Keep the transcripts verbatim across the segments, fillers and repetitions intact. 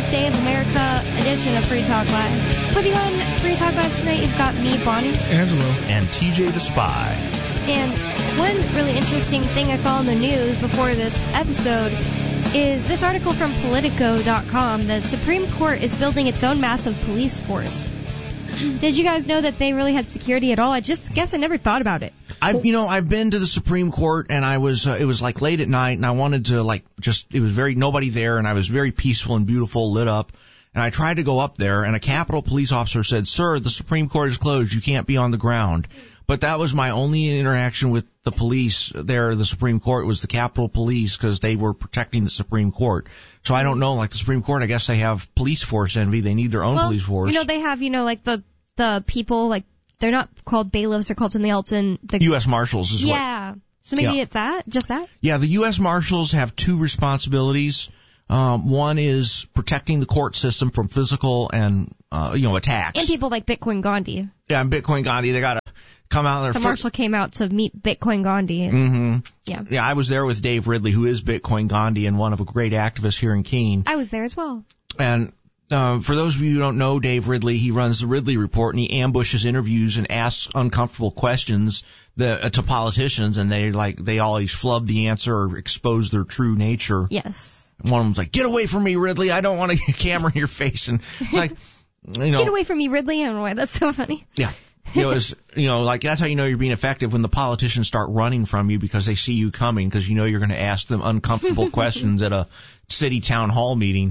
nineteenth Day of America edition of Free Talk Live. With you on Free Talk Live tonight, you've got me, Bonnie. Angelo. And T J the Spy. And one really interesting thing I saw in the news before this episode is this article from Politico dot com. The Supreme Court is building its own massive police force. Did you guys know that they really had security at all? I just guess I never thought about it. I've, you know, I've been to the Supreme Court, and I was, uh, it was like late at night, and I wanted to like just, it was very, nobody there, and I was very peaceful and beautiful, lit up, and I tried to go up there, and a Capitol police officer said, "Sir, the Supreme Court is closed, you can't be on the ground." But that was my only interaction with the police there, the Supreme Court, was the Capitol Police, because they were protecting the Supreme Court. So I don't know, like the Supreme Court, I guess they have police force envy, they need their own well, police force. You know, they have, you know, like the, the people, like, they're not called bailiffs, they're called something else in the U S Marshals is yeah. what. Yeah. So maybe yeah. it's that? Just that? Yeah, the U S Marshals have two responsibilities. Um, one is protecting the court system from physical and, uh, you know, attacks. And people like Bitcoin Gandhi. Yeah, and Bitcoin Gandhi, they gotta come out there. The marshal came out to meet Bitcoin Gandhi. Mm-hmm. Yeah. Yeah, I was there with Dave Ridley, who is Bitcoin Gandhi and one of a great activist here in Keene. I was there as well. And Uh, for those of you who don't know Dave Ridley, he runs the Ridley Report, and he ambushes interviews and asks uncomfortable questions that, uh, to politicians, and they like they always flub the answer or expose their true nature. Yes. One of them's like, "Get away from me, Ridley! I don't want a camera in your face." And it's like, you know, get away from me, Ridley! I don't know why that's so funny. Yeah. You know, it's, you know, like that's how you know you're being effective when the politicians start running from you because they see you coming, because you know you're going to ask them uncomfortable questions at a city town hall meeting.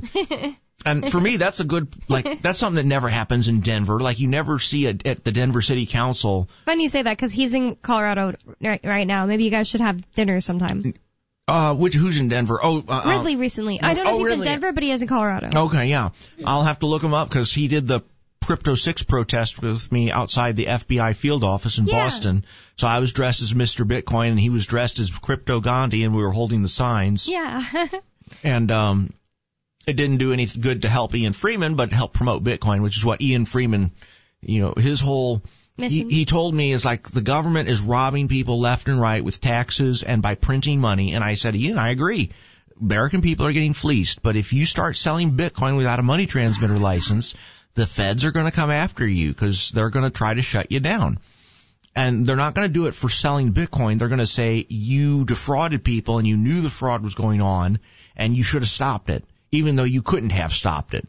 And for me, that's a good, like, that's something that never happens in Denver. Like, you never see it at the Denver City Council. Funny you say that, because he's in Colorado right, right now. Maybe you guys should have dinner sometime. Uh, which, who's in Denver? Oh, uh, Ridley recently. I don't know oh, if he's really? in Denver, but he is in Colorado. Okay, yeah. I'll have to look him up, because he did the Crypto six protest with me outside the F B I field office in yeah. Boston. So I was dressed as Mister Bitcoin, and he was dressed as Crypto Gandhi, and we were holding the signs. Yeah. And, um... it didn't do any good to help Ian Freeman, but help promote Bitcoin, which is what Ian Freeman, you know, his whole, he, he told me is like the government is robbing people left and right with taxes and by printing money. And I said, Ian, I agree. American people are getting fleeced. But if you start selling Bitcoin without a money transmitter license, the feds are going to come after you because they're going to try to shut you down. And they're not going to do it for selling Bitcoin. They're going to say you defrauded people and you knew the fraud was going on and you should have stopped it, even though you couldn't have stopped it.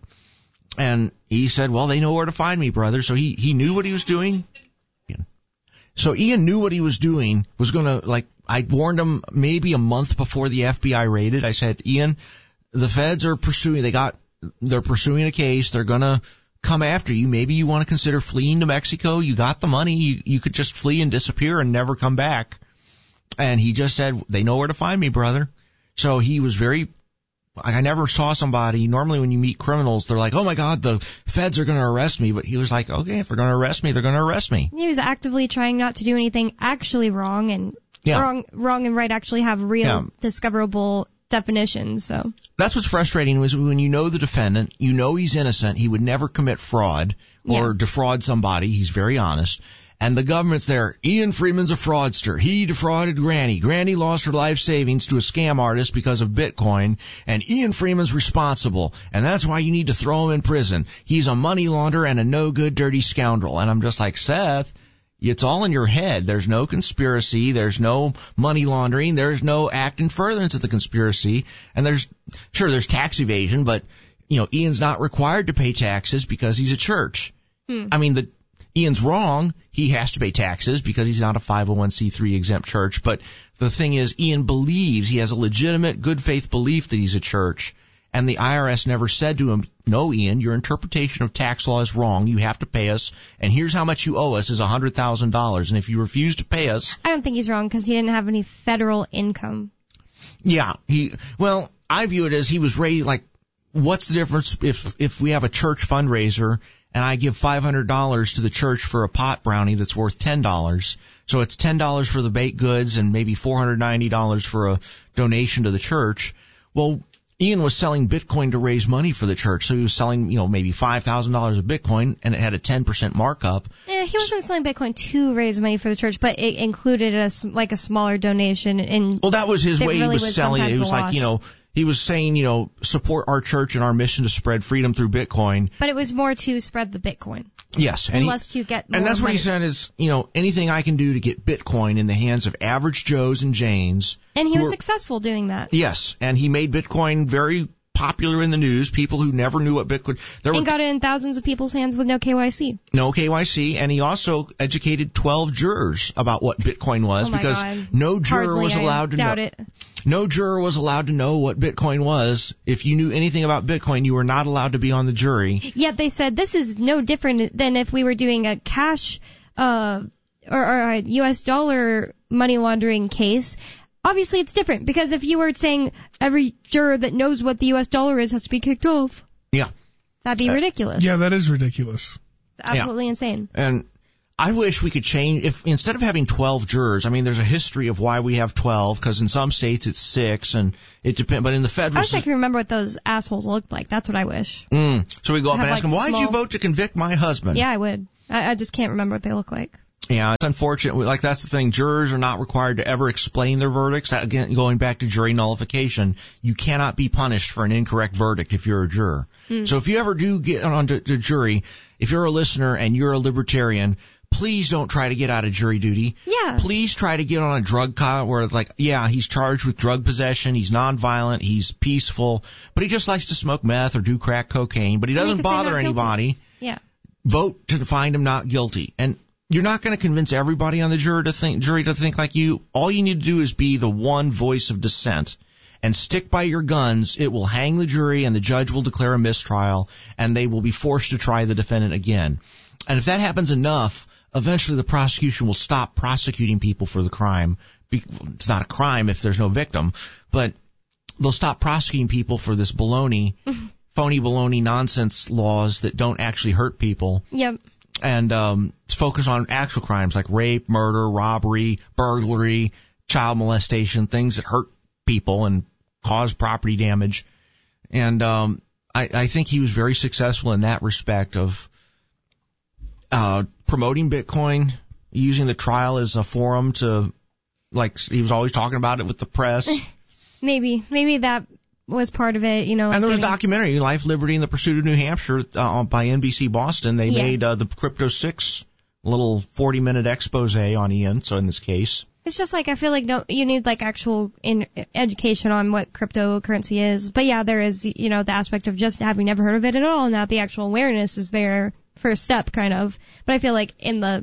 And he said, well, they know where to find me, brother. So he, he knew what he was doing. So Ian knew what he was doing, was going to, like, I warned him maybe a month before the F B I raided. I said, Ian, the feds are pursuing, they got, they're pursuing a case. They're going to come after you. Maybe you want to consider fleeing to Mexico. You got the money. You, you could just flee and disappear and never come back. And he just said, they know where to find me, brother. So he was very, I never saw somebody, normally when you meet criminals, they're like, oh my God, the feds are going to arrest me. But he was like, okay, if they're going to arrest me, they're going to arrest me. He was actively trying not to do anything actually wrong, and yeah. wrong, wrong and right actually have real yeah. discoverable definitions. So that's what's frustrating is when you know the defendant, you know he's innocent, he would never commit fraud or yeah. defraud somebody. He's very honest. And the government's there. Ian Freeman's a fraudster. He defrauded Granny. Granny lost her life savings to a scam artist because of Bitcoin. And Ian Freeman's responsible. And that's why you need to throw him in prison. He's a money launderer and a no-good, dirty scoundrel. And I'm just like, Seth, it's all in your head. There's no conspiracy. There's no money laundering. There's no act in furtherance of the conspiracy. And there's, sure, there's tax evasion, but, you know, Ian's not required to pay taxes because he's a church. Hmm. I mean, the Ian's wrong. He has to pay taxes because he's not a five oh one c three exempt church. But the thing is, Ian believes, he has a legitimate good faith belief that he's a church. And the I R S never said to him, no, Ian, your interpretation of tax law is wrong. You have to pay us. And here's how much you owe us is one hundred thousand dollars. And if you refuse to pay us. I don't think he's wrong because he didn't have any federal income. Yeah. he Well, I view it as he was raised like, what's the difference if if we have a church fundraiser and I give five hundred dollars to the church for a pot brownie that's worth ten dollars. So it's ten dollars for the baked goods and maybe four hundred ninety dollars for a donation to the church. Well, Ian was selling Bitcoin to raise money for the church. So he was selling, you know, maybe five thousand dollars of Bitcoin and it had a ten percent markup. Yeah, he wasn't selling Bitcoin to raise money for the church, but it included a, like a smaller donation. And well, that was his way really he was, was selling it. It was like, you know, he was saying, you know, support our church and our mission to spread freedom through Bitcoin. But it was more to spread the Bitcoin. Yes. And Unless he, you get more And that's money. what he said is, you know, anything I can do to get Bitcoin in the hands of average Joes and Janes. And he was are, successful doing that. Yes. And he made Bitcoin very popular in the news. People who never knew what Bitcoin... There and were got it in thousands of people's hands with no K Y C. No K Y C. And he also educated twelve jurors about what Bitcoin was oh my because God. no juror Hardly, was allowed I to doubt know. It. No juror was allowed to know what Bitcoin was. If you knew anything about Bitcoin, you were not allowed to be on the jury. Yet they said this is no different than if we were doing a cash uh, or, or a U S dollar money laundering case. Obviously, it's different because if you were saying every juror that knows what the U S dollar is has to be kicked off, Yeah. that'd be Uh, ridiculous. Yeah, that is ridiculous. It's absolutely Yeah. insane. And I wish we could change, if instead of having twelve jurors, I mean, there's a history of why we have twelve, because in some states it's six, and it depends, but in the I federal... wish I could remember what those assholes looked like. That's what I wish. Mm. So we go up Have, and ask like, them, why did you small- vote to convict my husband? Yeah, I would. I, I just can't remember what they look like. Yeah, it's unfortunate. Like, that's the thing. Jurors are not required to ever explain their verdicts. Again, going back to jury nullification, you cannot be punished for an incorrect verdict if you're a juror. Mm. So if you ever do get on the jury, if you're a listener and you're a libertarian, please don't try to get out of jury duty. Yeah. Please try to get on a drug cause where it's like, yeah, he's charged with drug possession, he's nonviolent, he's peaceful, but he just likes to smoke meth or do crack cocaine, but he doesn't bother anybody. Yeah. Vote to find him not guilty. And you're not going to convince everybody on the jury to think jury to think like you. All you need to do is be the one voice of dissent and stick by your guns. It will hang the jury and the judge will declare a mistrial and they will be forced to try the defendant again. And if that happens enough, eventually the prosecution will stop prosecuting people for the crime. It's not a crime if there's no victim, but they'll stop prosecuting people for this baloney, phony baloney nonsense laws that don't actually hurt people. Yep. And um, focus on actual crimes like rape, murder, robbery, burglary, child molestation, things that hurt people and cause property damage. And um, I, I think he was very successful in that respect of uh, promoting Bitcoin, using the trial as a forum to, like, he was always talking about it with the press. Maybe. Maybe that was part of it, you know. And there was getting... a documentary, Life, Liberty, and the Pursuit of New Hampshire, uh, by N B C Boston. They yeah. made uh, the Crypto six little forty-minute expose on Ian, so in this case. It's just like, I feel like no, you need like actual in education on what cryptocurrency is. But yeah, there is, you know, the aspect of just having never heard of it at all. Now the actual awareness is there, first step kind of. But I feel like in the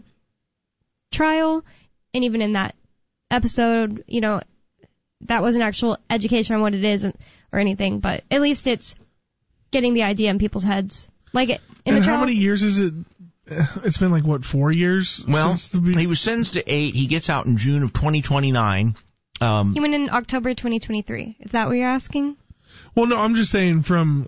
trial and even in that episode, you know, that wasn't actual education on what it is or anything, but at least it's getting the idea in people's heads. Like it, in and the how trial, many years is it? It's been like, what, four years? Well, since the be- he was sentenced to eight. He gets out in June of twenty twenty-nine. Um, he went in October twenty twenty-three. Is that what you're asking? Well, no, I'm just saying from,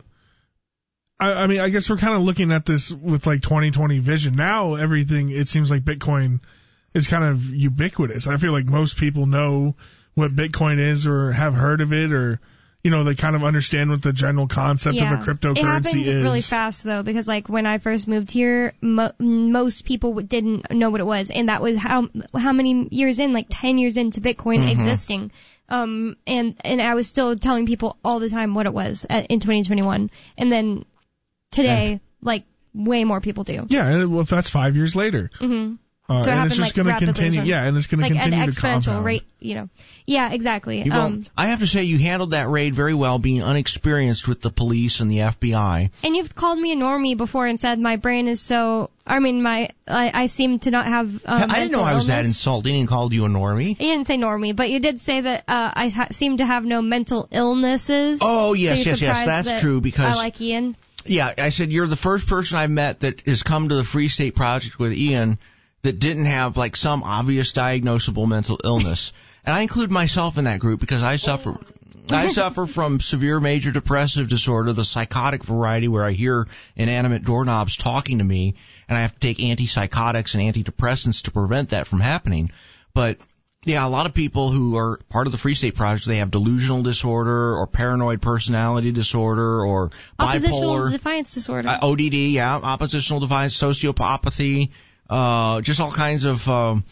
I, I mean, I guess we're kind of looking at this with like twenty twenty vision. Now everything, it seems like Bitcoin is kind of ubiquitous. I feel like most people know what Bitcoin is or have heard of it, or, you know, they kind of understand what the general concept yeah. of a cryptocurrency it happened is. really fast though, because like when I first moved here, mo- most people w- didn't know what it was, and that was how how many years in, like ten years into Bitcoin mm-hmm. existing. Um, and and I was still telling people all the time what it was at, in twenty twenty-one, and then today, and, like way more people do. Yeah, well, if that's five years later. Mm-hmm. Uh, so it and it's just like, going to continue, from, yeah, and it's going like to continue an to compound. exponential rate, you know. Yeah, exactly. Well, um, I have to say you handled that raid very well, being unexperienced with the police and the F B I. And you've called me a normie before and said my brain is so. I mean, my I, I seem to not have. Um, I didn't know I was illness. that insulting and called you a normie. You didn't say normie, but you did say that uh, I ha- seem to have no mental illnesses. Oh yes, so yes, yes, that's that true because I like Ian. Yeah, I said you're the first person I've met that has come to the Free State Project with Ian that didn't have like some obvious diagnosable mental illness. And I include myself in that group because I suffer I suffer from severe major depressive disorder, the psychotic variety where I hear inanimate doorknobs talking to me and I have to take antipsychotics and antidepressants to prevent that from happening. But yeah, a lot of people who are part of the Free State Project, they have delusional disorder or paranoid personality disorder or Oppositional bipolar. defiance disorder. Uh, O D D, yeah, oppositional defiance, sociopathy, uh, just all kinds of um,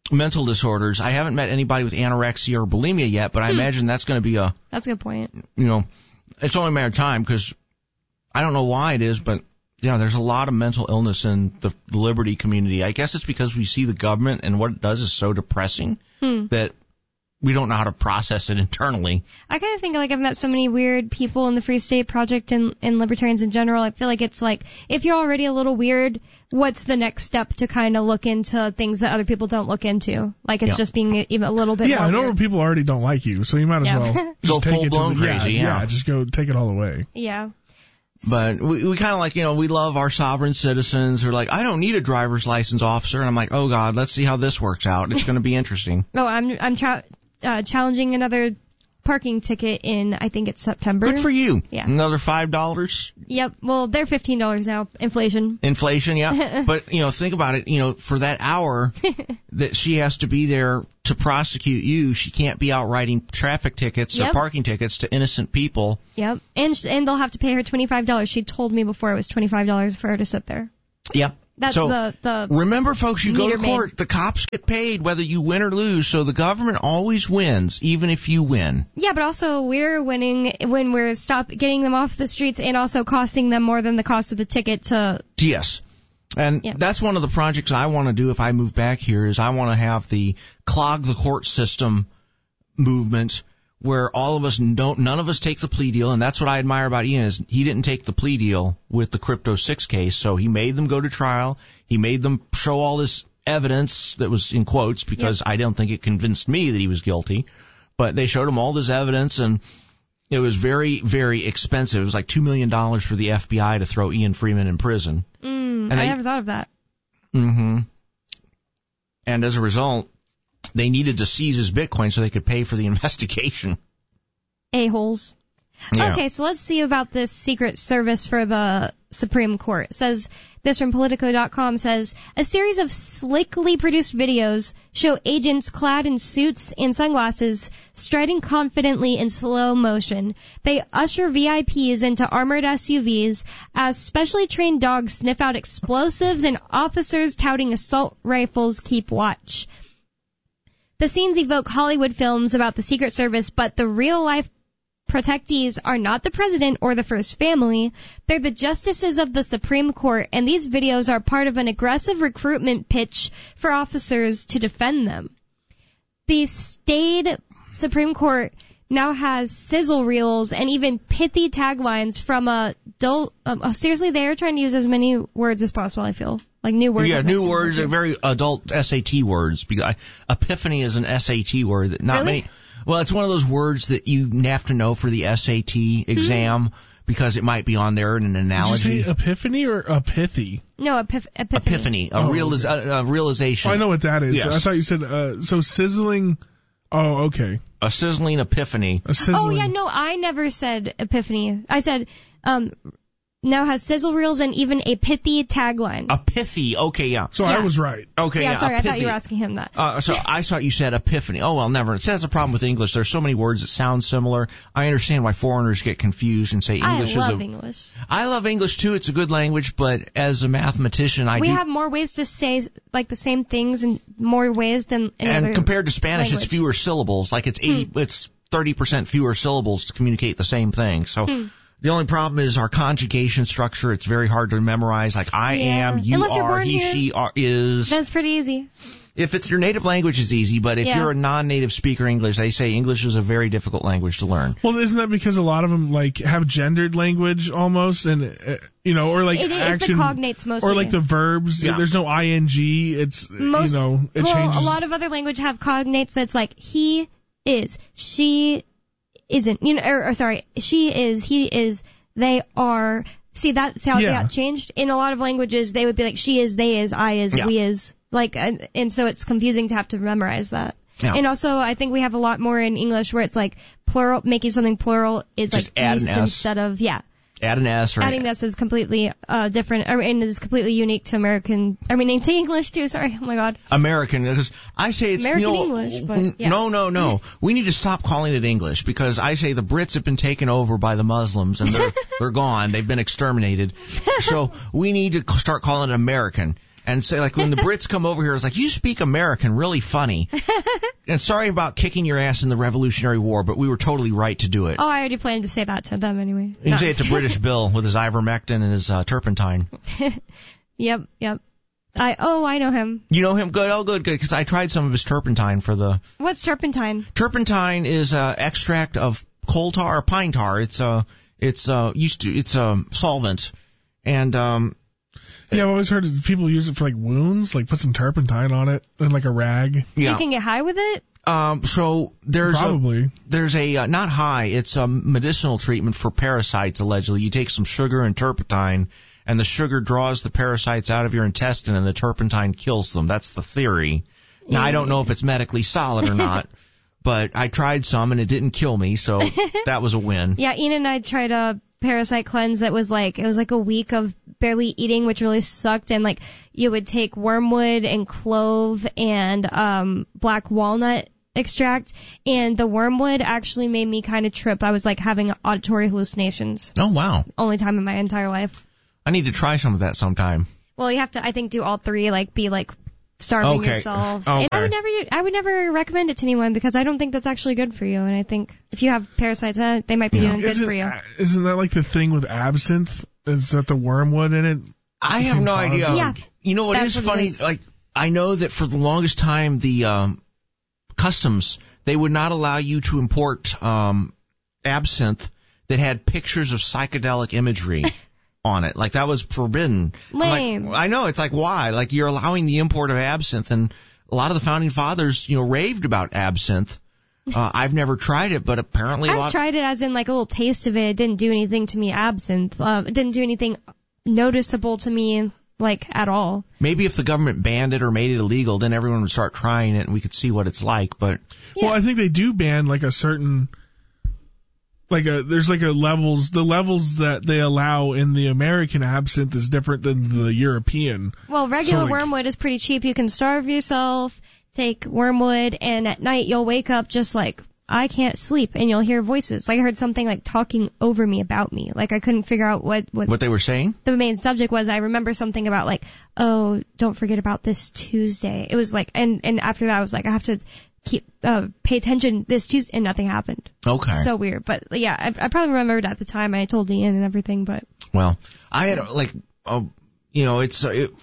mental disorders. I haven't met anybody with anorexia or bulimia yet, but I hmm. imagine that's going to be a... That's a good point. You know, it's only a matter of time because I don't know why it is, but, you know, there's a lot of mental illness in the liberty community. I guess it's because we see the government and what it does is so depressing hmm. that we don't know how to process it internally. I kind of think like I've met so many weird people in the Free State Project and, and libertarians in general. I feel like it's like, if you're already a little weird, what's the next step to kind of look into things that other people don't look into? Like it's yeah. just being even a little bit yeah, more I know weird. People already don't like you, so you might as yeah. well go just full blown crazy. Yeah, yeah. yeah, just go take it all away. Yeah. But we, we kind of like, you know, we love our sovereign citizens who are like, I don't need a driver's license, officer. And I'm like, oh, God, let's see how this works out. It's going to be interesting. Oh, I'm I'm tra- uh, challenging another parking ticket in, I think it's September. Good for you. Yeah. Another five dollars? Yep. Well, they're fifteen dollars now. Inflation. Inflation, yeah. But, you know, think about it. You know, for that hour that she has to be there to prosecute you, she can't be out writing traffic tickets yep. or parking tickets to innocent people. Yep. And sh- and they'll have to pay her twenty-five dollars. She told me before it was twenty-five dollars for her to sit there. Yep. That's so, the, the remember, folks, you go to court, made. the cops get paid whether you win or lose, so the government always wins, even if you win. Yeah, but also we're winning when we're stop getting them off the streets and also costing them more than the cost of the ticket to... Yes. And yeah. that's one of the projects I want to do if I move back here is I want to have the clog the court system movement where all of us don't, none of us take the plea deal, and that's what I admire about Ian is he didn't take the plea deal with the Crypto six case, so he made them go to trial. He made them show all this evidence that was in quotes because yep. I don't think it convinced me that he was guilty, but they showed him all this evidence, and it was very, very expensive. It was like two million dollars for the F B I to throw Ian Freeman in prison. Mm, and I, I never thought of that. Mm-hmm. And as a result, they needed to seize his Bitcoin so they could pay for the investigation. A-holes. Yeah. Okay, so let's see about this Secret Service for the Supreme Court. It says, this from Politico dot com says, a series of slickly produced videos show agents clad in suits and sunglasses striding confidently in slow motion. They usher V I Ps into armored S U Vs as specially trained dogs sniff out explosives and officers touting assault rifles keep watch. The scenes evoke Hollywood films about the Secret Service, but the real-life protectees are not the president or the first family. They're the justices of the Supreme Court, and these videos are part of an aggressive recruitment pitch for officers to defend them. The staid Supreme Court now has sizzle reels and even pithy taglines from a dull... Um, oh, seriously, they are trying to use as many words as possible, I feel. Like new words. Yeah, new words, very adult S A T words. Epiphany is an S A T word that not really? many... Well, it's one of those words that you have to know for the S A T exam mm-hmm. because it might be on there in an analogy. Did you say epiphany or epithy? No, epif- epiphany. Epiphany, a, oh, realis- okay. a, a realization. Oh, I know what that is. Yes. I thought you said, uh, so sizzling... Oh, okay. A sizzling epiphany. A sizzling... Oh, yeah, no, I never said epiphany. I said... um. Now has sizzle reels and even a pithy tagline. A pithy, okay, yeah. So yeah. I was right. Okay, yeah. yeah, sorry, I thought you were asking him that. Uh, so I thought you said epiphany. Oh, well, never. See, that's a problem with English. There's so many words that sound similar. I understand why foreigners get confused and say English I love is a... English. I love English, too. It's a good language, but as a mathematician, I we do... We have more ways to say, like, the same things in more ways than in And other compared to Spanish, language. it's fewer syllables. Like, it's eighty, hmm. it's thirty percent fewer syllables to communicate the same thing. So... Hmm. The only problem is our conjugation structure. It's very hard to memorize. Like I yeah. am, you Unless are, you're born he, here, she are, is. That's pretty easy. If it's your native language, it's easy. But if yeah. you're a non-native speaker English, they say English is a very difficult language to learn. Well, isn't that because a lot of them like have gendered language almost, and uh, you know, or like it action, is the cognates mostly, or like the verbs. Yeah. There's no ing. It's Most, you know, it well, changes. a lot of other language have cognates that's like he is, she isn't. You know, or, or sorry, she is, he is. They are, see, that's how yeah. they got changed. In a lot of languages, they would be like, she is, they is, I is, yeah. we is. Like, and, and so it's confusing to have to memorize that. Yeah. And also, I think we have a lot more in English where it's like plural, making something plural is Just like add geese an S. instead of, yeah. Add an S. Or Adding an this is completely uh, different, or, and is completely unique to American, I mean, to English too, sorry, oh my god. American, because I say it's, American you know, English, but yeah. No, no, no. We need to stop calling it English, because I say the Brits have been taken over by the Muslims, and they're, they're gone. They've been exterminated. So we need to start calling it American. And say, like, when the Brits come over here, it's like, you speak American really funny. And sorry about kicking your ass in the Revolutionary War, but we were totally right to do it. Oh, I already planned to say that to them anyway. You can say it to British Bill with his ivermectin and his uh, turpentine. Yep, yep. I Oh, I know him. You know him? Good, oh, good, good, because I tried some of his turpentine for the... What's turpentine? Turpentine is uh, extract of coal tar or pine tar. It's a, it's a, used to, it's a solvent. And, um... Yeah, I've always heard people use it for, like, wounds, like put some turpentine on it and, like, a rag. Yeah. You can get high with it? Um, so there's Probably. a, there's a, uh, not high, it's a medicinal treatment for parasites, allegedly. You take some sugar and turpentine, and the sugar draws the parasites out of your intestine, and the turpentine kills them. That's the theory. Now, yeah. I don't know if it's medically solid or not, but I tried some, and it didn't kill me, so that was a win. Yeah, Ian and I tried a parasite cleanse that was like, it was like a week of barely eating, which really sucked, and like you would take wormwood and clove and um black walnut extract, and the wormwood actually made me kind of trip. I was like having auditory hallucinations. Oh, wow. Only time in my entire life. I need to try some of that sometime. Well, you have to, I think, do all three, like be like starving okay. yourself. Okay. And I would never, I would never recommend it to anyone because I don't think that's actually good for you. And I think if you have parasites, uh, they might be yeah. doing good isn't, for you. Isn't that like the thing with absinthe? Is that the wormwood in it? I have no idea. It? Yeah. You know what that's is what funny? Is. Like, I know that for the longest time, the um, customs, they would not allow you to import um, absinthe that had pictures of psychedelic imagery. On it. Like, that was forbidden. Lame. Like, I know, it's like, why? Like, you're allowing the import of absinthe, and a lot of the founding fathers, you know, raved about absinthe. Uh, I've never tried it, but apparently a I've lot... tried it as in, like, a little taste of it. It didn't do anything to me, absinthe. Uh, it didn't do anything noticeable to me, like, at all. Maybe if the government banned it or made it illegal, then everyone would start trying it, and we could see what it's like, but... Yeah. Well, I think they do ban, like, a certain... Like a, there's like a levels, the levels that they allow in the American absinthe is different than the European. Well, regular so, like, wormwood is pretty cheap. You can starve yourself, take wormwood, and at night you'll wake up just like, I can't sleep, and you'll hear voices. Like I heard something like talking over me about me. Like I couldn't figure out what, what, what they were saying? The main subject was. I remember something about like, oh, don't forget about this Tuesday. It was like, and, and after that I was like, I have to keep uh pay attention this Tuesday, and nothing happened. Okay. So weird, but yeah, I, I probably remembered at the time. I told Ian and everything, but well, I had like, uh, you know, it's uh, it,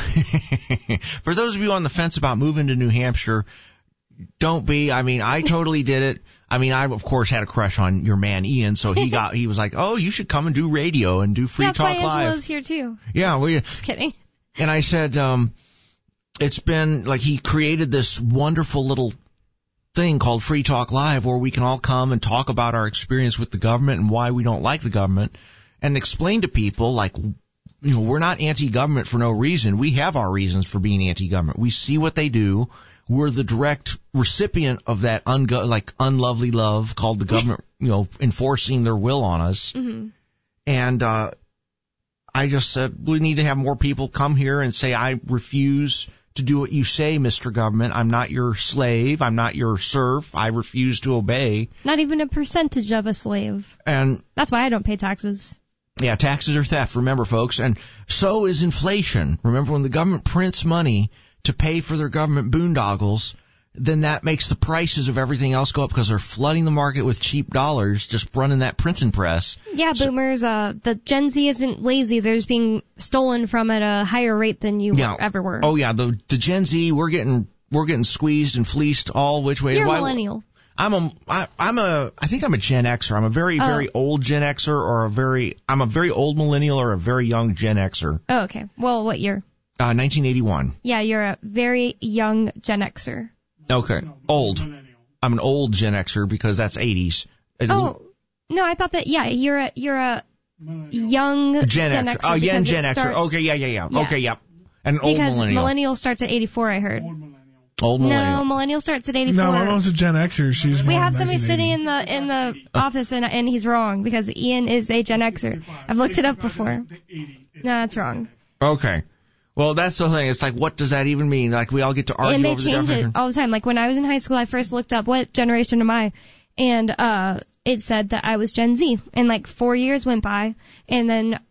for those of you on the fence about moving to New Hampshire, don't be. I mean, I totally did it. I mean, I of course had a crush on your man Ian, so he got he was like, oh, you should come and do radio and do Free yeah, Talk Live. Angela's here too. Yeah, well, yeah. Just kidding. And I said, um, it's been like he created this wonderful little thing called Free Talk Live where we can all come and talk about our experience with the government and why we don't like the government and explain to people, like, you know, we're not anti-government for no reason. We have our reasons for being anti-government. We see what they do. We're the direct recipient of that ungo- like unlovely love called the government, you know, enforcing their will on us. Mm-hmm. And uh I just said we need to have more people come here and say, I refuse to do what you say, Mister Government. I'm not your slave. I'm not your serf. I refuse to obey. Not even a percentage of a slave. And that's why I don't pay taxes. Yeah, taxes are theft, remember, folks. And so is inflation. Remember, when the government prints money to pay for their government boondoggles, then that makes the prices of everything else go up because they're flooding the market with cheap dollars, just running that printing press. Yeah, so, boomers, uh, the Gen Z isn't lazy. They're just being stolen from at a higher rate than you yeah, ever were. Oh yeah, the the Gen Z, we're getting we're getting squeezed and fleeced all which way. You're Why, a millennial. I'm a I, I'm a I think I'm a Gen Xer. I'm a very oh. very old Gen Xer, or a very I'm a very old millennial or a very young Gen Xer. Oh, okay. Well, what year? Uh, nineteen eighty-one. Yeah, you're a very young Gen Xer. Okay, old. I'm an old Gen Xer because that's eighties. Oh, no, I thought that, yeah, you're a, you're a young Gen, Gen Xer. Oh, young Gen Xer. Starts, okay, yeah, yeah, yeah, yeah. Okay, yep. And an old because millennial. Because millennial starts at eighty-four, I heard. Old millennial. Old millennial. No, millennial starts at eighty-four. No, my mom's a Gen Xer. She's We have somebody sitting in the in the office, and and he's wrong because Ian is a Gen Xer. I've looked it up before. No, that's wrong. Okay. Well, that's the thing. It's like, what does that even mean? Like, we all get to argue and they over the change definition. it all the time. Like, when I was in high school, I first looked up what generation am I, and uh, it said that I was Gen Z. And like four years went by, and then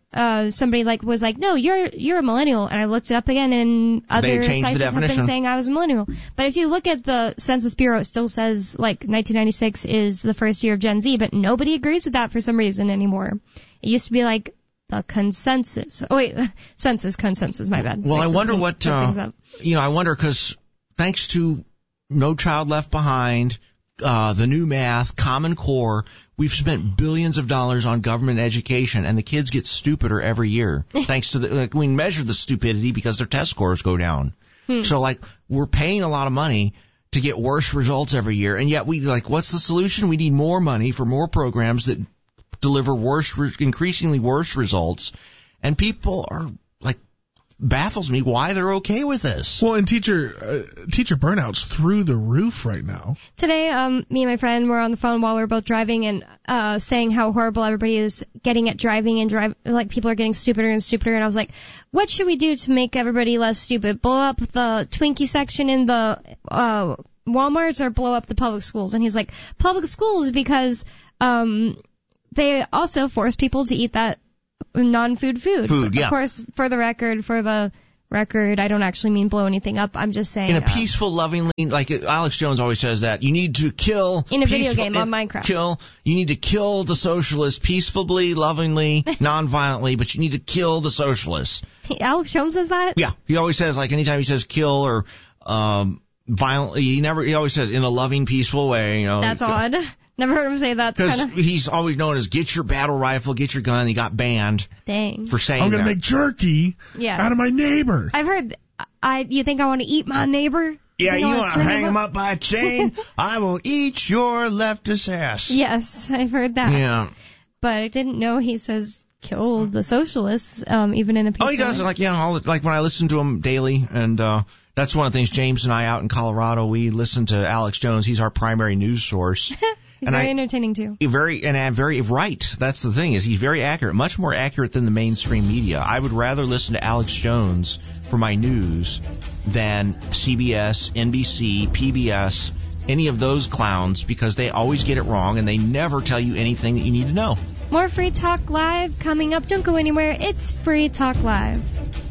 uh, somebody like was like, no, you're you're a millennial, and I looked it up again, and other sites have been saying I was a millennial. But if you look at the Census Bureau, it still says like nineteen ninety-six is the first year of Gen Z, but nobody agrees with that for some reason anymore. It used to be like the consensus. Oh wait, census consensus. My bad. Well, I wonder things, what uh, you know. I wonder because thanks to No Child Left Behind, uh, the new math, Common Core, we've spent billions of dollars on government education, and the kids get stupider every year. Thanks to the, like, we measure the stupidity because their test scores go down. Hmm. So, like, we're paying a lot of money to get worse results every year, and yet we, like, what's the solution? We need more money for more programs that deliver worse, increasingly worse results, and people are, like, baffles me why they're okay with this. Well, and teacher uh, teacher burnout's through the roof right now. Today, um, me and my friend were on the phone while we were both driving and uh, saying how horrible everybody is getting at driving and drive. Like people are getting stupider and stupider. And I was like, what should we do to make everybody less stupid? Blow up the Twinkie section in the uh, Walmarts or blow up the public schools? And he was like, public schools because um, they also force people to eat that non-food food. Food, yeah. Of course, for the record, for the record, I don't actually mean blow anything up. I'm just saying. In a uh, peaceful, lovingly, like Alex Jones always says that, you need to kill. In a video peaceful, game on Minecraft. Kill. You need to kill the socialists peacefully, lovingly, non-violently, but you need to kill the socialists. Alex Jones says that? Yeah. He always says, like, anytime he says kill or, um, violently, he never, he always says in a loving, peaceful way, you know. That's odd. Never heard him say that. Because kinda... he's always known as get your battle rifle, get your gun. He got banned. Dang. For saying that. I'm going to make jerky yeah. out of my neighbor. I've heard, I, you think I want to eat my neighbor? Yeah, you, you want to hang him up? up by a chain? I will eat your leftist ass. Yes, I've heard that. Yeah. But I didn't know he says kill the socialists, um, even in a peaceful Oh, he does. way. Like, yeah, all, like when I listen to him daily, and uh that's one of the things James and I out in Colorado, we listen to Alex Jones. He's our primary news source. He's and very I, entertaining, too. Very, and I'm very right. That's the thing, is he's very accurate, much more accurate than the mainstream media. I would rather listen to Alex Jones for my news than C B S, N B C, P B S, any of those clowns, because they always get it wrong and they never tell you anything that you need to know. More Free Talk Live coming up. Don't go anywhere. It's Free Talk Live.